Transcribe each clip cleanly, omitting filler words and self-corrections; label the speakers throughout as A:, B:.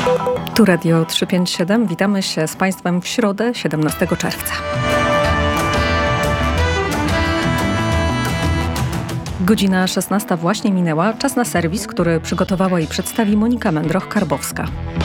A: Tu Radio 357. Witamy się z Państwem w środę 17 czerwca. Godzina 16 właśnie minęła. Czas na serwis, który przygotowała i przedstawi Monika Mędroch-Karbowska.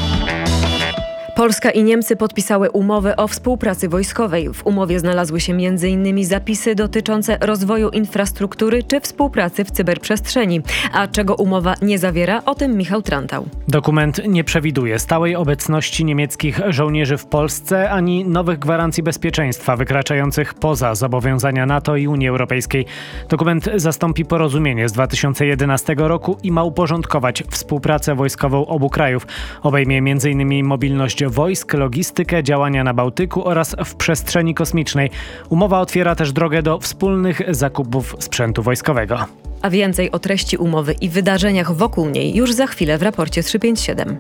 B: Polska i Niemcy podpisały umowę o współpracy wojskowej. W umowie znalazły się m.in. zapisy dotyczące rozwoju infrastruktury czy współpracy w cyberprzestrzeni. A czego umowa nie zawiera, o tym Michał Trantał.
C: Dokument nie przewiduje stałej obecności niemieckich żołnierzy w Polsce ani nowych gwarancji bezpieczeństwa wykraczających poza zobowiązania NATO i Unii Europejskiej. Dokument zastąpi porozumienie z 2011 roku i ma uporządkować współpracę wojskową obu krajów. Obejmie m.in. mobilność wojsk, logistykę, działania na Bałtyku oraz w przestrzeni kosmicznej. Umowa otwiera też drogę do wspólnych zakupów sprzętu wojskowego.
B: A więcej o treści umowy i wydarzeniach wokół niej już za chwilę w raporcie 357.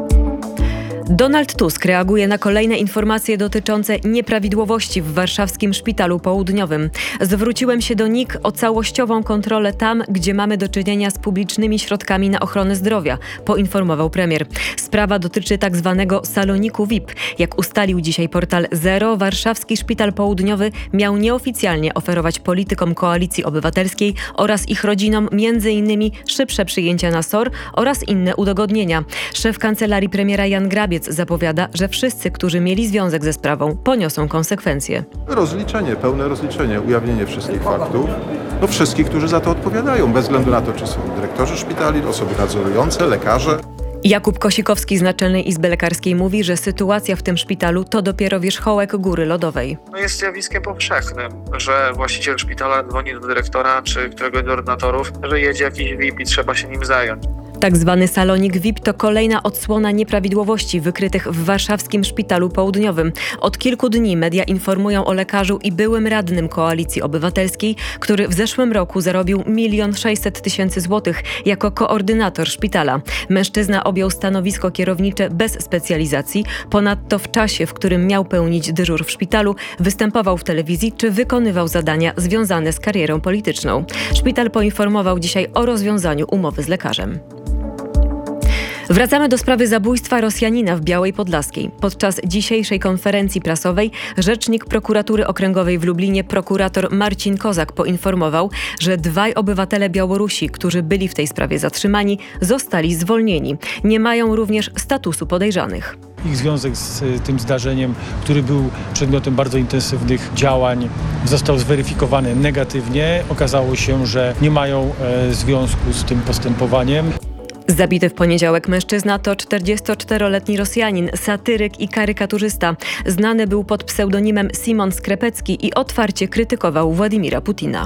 B: Donald Tusk reaguje na kolejne informacje dotyczące nieprawidłowości w warszawskim Szpitalu Południowym. Zwróciłem się do NIK o całościową kontrolę tam, gdzie mamy do czynienia z publicznymi środkami na ochronę zdrowia, poinformował premier. Sprawa dotyczy tzw. saloniku VIP. Jak ustalił dzisiaj portal Zero, warszawski Szpital Południowy miał nieoficjalnie oferować politykom Koalicji Obywatelskiej oraz ich rodzinom m.in. szybsze przyjęcia na SOR oraz inne udogodnienia. Szef kancelarii premiera Jan Grabiec zapowiada, że wszyscy, którzy mieli związek ze sprawą, poniosą konsekwencje.
D: Rozliczenie, pełne rozliczenie, ujawnienie wszystkich faktów. Wszystkich, którzy za to odpowiadają, bez względu na to, czy są dyrektorzy szpitali, osoby nadzorujące, lekarze.
B: Jakub Kosikowski z Naczelnej Izby Lekarskiej mówi, że sytuacja w tym szpitalu to dopiero wierzchołek góry lodowej.
E: Jest zjawiskiem powszechnym, że właściciel szpitala dzwoni do dyrektora czy któregoś z ordynatorów, że jedzie jakiś VIP i trzeba się nim zająć.
B: Tak zwany salonik VIP to kolejna odsłona nieprawidłowości wykrytych w warszawskim Szpitalu Południowym. Od kilku dni media informują o lekarzu i byłym radnym Koalicji Obywatelskiej, który w zeszłym roku zarobił 1 600 000 złotych jako koordynator szpitala. Mężczyzna objął stanowisko kierownicze bez specjalizacji. Ponadto w czasie, w którym miał pełnić dyżur w szpitalu, występował w telewizji czy wykonywał zadania związane z karierą polityczną. Szpital poinformował dzisiaj o rozwiązaniu umowy z lekarzem. Wracamy do sprawy zabójstwa Rosjanina w Białej Podlaskiej. Podczas dzisiejszej konferencji prasowej rzecznik prokuratury okręgowej w Lublinie, prokurator Marcin Kozak, poinformował, że 2 obywatele Białorusi, którzy byli w tej sprawie zatrzymani, zostali zwolnieni. Nie mają również statusu podejrzanych.
F: Ich związek z tym zdarzeniem, który był przedmiotem bardzo intensywnych działań, został zweryfikowany negatywnie. Okazało się, że nie mają związku z tym postępowaniem.
B: Zabity w poniedziałek mężczyzna to 44-letni Rosjanin, satyryk i karykaturzysta. Znany był pod pseudonimem Simon Skrepecki i otwarcie krytykował Władimira Putina.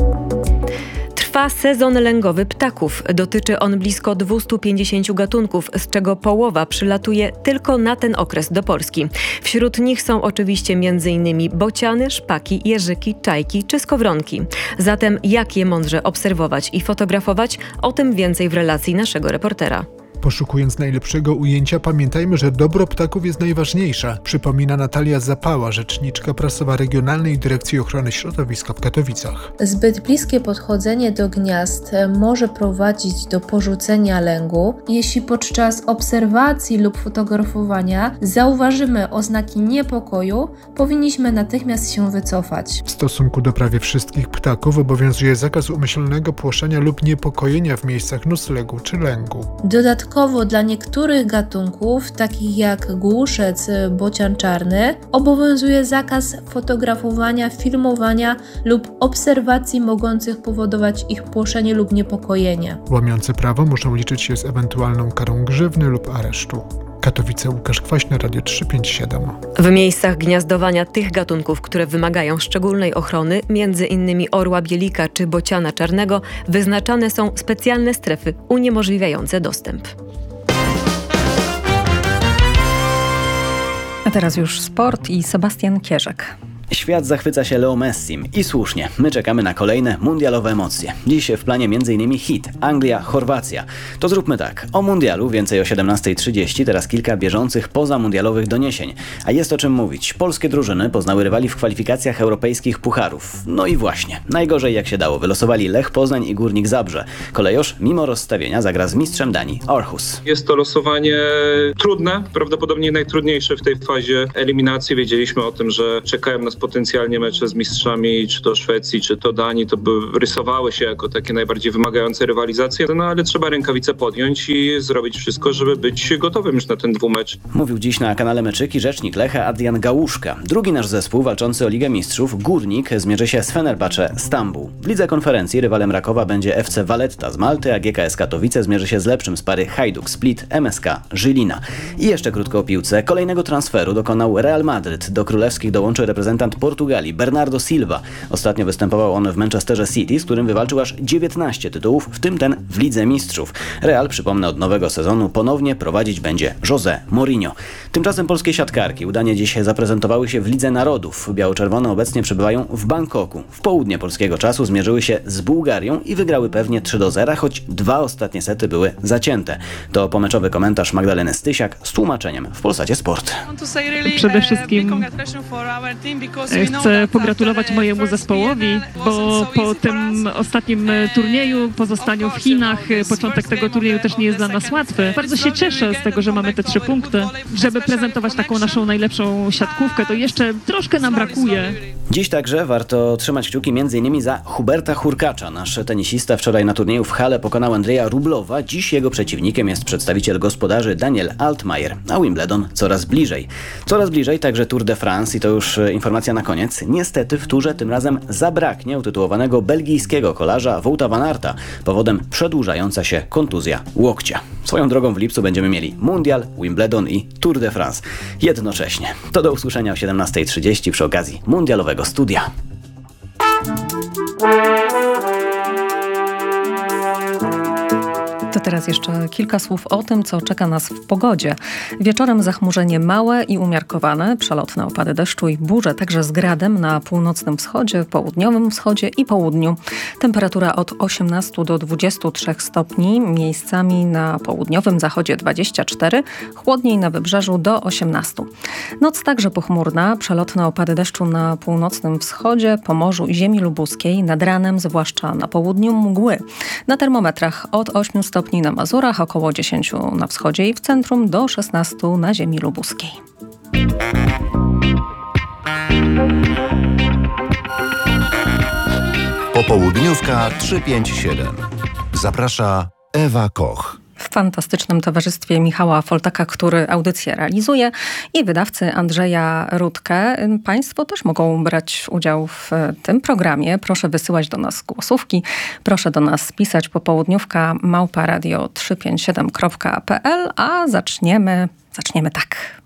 B: Trwa sezon lęgowy ptaków. Dotyczy on blisko 250 gatunków, z czego połowa przylatuje tylko na ten okres do Polski. Wśród nich są oczywiście m.in. bociany, szpaki, jeżyki, czajki czy skowronki. Zatem jak je mądrze obserwować i fotografować? O tym więcej w relacji naszego reportera.
G: Poszukując najlepszego ujęcia, pamiętajmy, że dobro ptaków jest najważniejsze, przypomina Natalia Zapała, rzeczniczka prasowa Regionalnej Dyrekcji Ochrony Środowiska w Katowicach.
H: Zbyt bliskie podchodzenie do gniazd może prowadzić do porzucenia lęgu. Jeśli podczas obserwacji lub fotografowania zauważymy oznaki niepokoju, powinniśmy natychmiast się wycofać.
G: W stosunku do prawie wszystkich ptaków obowiązuje zakaz umyślnego płoszenia lub niepokojenia w miejscach noclegu czy lęgu.
H: Dodatkowo dla niektórych gatunków, takich jak głuszec, bocian czarny, obowiązuje zakaz fotografowania, filmowania lub obserwacji mogących powodować ich płoszenie lub niepokojenie.
G: Łamiące prawo muszą liczyć się z ewentualną karą grzywny lub aresztu. Katowice, Łukasz Kwaśny, Radio 357.
B: W miejscach gniazdowania tych gatunków, które wymagają szczególnej ochrony, m.in. orła bielika czy bociana czarnego, wyznaczane są specjalne strefy uniemożliwiające dostęp.
A: A teraz już sport i Sebastian Kierzek.
I: Świat zachwyca się Leo Messim i słusznie. My czekamy na kolejne mundialowe emocje. Dziś w planie m.in. hit Anglia, Chorwacja. To zróbmy tak. O mundialu więcej o 17:30, teraz kilka bieżących pozamundialowych doniesień. A jest o czym mówić. Polskie drużyny poznały rywali w kwalifikacjach europejskich pucharów. No i właśnie. Najgorzej jak się dało. Wylosowali Lech Poznań i Górnik Zabrze. Kolejosz mimo rozstawienia zagra z mistrzem Danii Aarhus.
J: Jest to losowanie trudne, prawdopodobnie najtrudniejsze w tej fazie eliminacji. Wiedzieliśmy o tym, że czekają nas potencjalnie mecze z mistrzami, czy to Szwecji, czy to Danii. To by rysowały się jako takie najbardziej wymagające rywalizacje, no ale trzeba rękawice podjąć i zrobić wszystko, żeby być gotowym już na ten dwumecz.
I: Mówił dziś na kanale Meczyki rzecznik Lecha Adrian Gałuszka. Drugi nasz zespół walczący o Ligę Mistrzów, Górnik, zmierzy się z Fenerbahce Stambuł. W lidze konferencji rywalem Rakowa będzie FC Valletta z Malty, a GKS Katowice zmierzy się z lepszym z pary Hajduk Split MSK Żylina. I jeszcze krótko o piłce. Kolejnego transferu dokonał Real Madryt. Do królewskich dołączy reprezentant Portugalii Bernardo Silva. Ostatnio występował on w Manchesterze City, z którym wywalczył aż 19 tytułów, w tym ten w Lidze Mistrzów. Real, przypomnę, od nowego sezonu ponownie prowadzić będzie José Mourinho. Tymczasem polskie siatkarki udanie dziś zaprezentowały się w Lidze Narodów. Biało-czerwone obecnie przebywają w Bangkoku. W południe polskiego czasu zmierzyły się z Bułgarią i wygrały pewnie 3-0, choć dwa ostatnie sety były zacięte. To pomeczowy komentarz Magdaleny Stysiak z tłumaczeniem w Polsacie Sport.
K: Przede wszystkim chcę pogratulować mojemu zespołowi, bo po tym ostatnim turnieju, po zostaniu w Chinach, początek tego turnieju też nie jest dla nas łatwy. Bardzo się cieszę z tego, że mamy te 3 punkty. Żeby prezentować taką naszą najlepszą siatkówkę, to jeszcze troszkę nam brakuje.
I: Dziś także warto trzymać kciuki m.in. za Huberta Hurkacza. Nasz tenisista wczoraj na turnieju w Halle pokonał Andrzeja Rublowa. Dziś jego przeciwnikiem jest przedstawiciel gospodarzy Daniel Altmaier, a Wimbledon coraz bliżej. Coraz bliżej także Tour de France i to już informacja na koniec. Niestety w turze tym razem zabraknie utytułowanego belgijskiego kolarza Wouta van Aerta. Powodem przedłużająca się kontuzja łokcia. Swoją drogą w lipcu będziemy mieli Mundial, Wimbledon i Tour de France jednocześnie. To do usłyszenia o 17:30 przy okazji mundialowego studia.
A: To teraz jeszcze kilka słów o tym, co czeka nas w pogodzie. Wieczorem zachmurzenie małe i umiarkowane, przelotne opady deszczu i burze, także z gradem na północnym wschodzie, południowym wschodzie i południu. Temperatura od 18 do 23 stopni, miejscami na południowym zachodzie 24, chłodniej na wybrzeżu do 18. Noc także pochmurna, przelotne opady deszczu na północnym wschodzie, Pomorzu i ziemi lubuskiej, nad ranem zwłaszcza na południu mgły. Na termometrach od 8 stopni na Mazurach, około 10 na wschodzie i w centrum, do 16 na ziemi lubuskiej.
L: Popołudniówka 357. Zaprasza Ewa Koch.
A: W fantastycznym towarzystwie Michała Foltaka, który audycję realizuje, i wydawcy Andrzeja Rutkę. Państwo też mogą brać udział w tym programie. Proszę wysyłać do nas głosówki. Proszę do nas pisać popołudniówka @radio357.pl, a zaczniemy tak.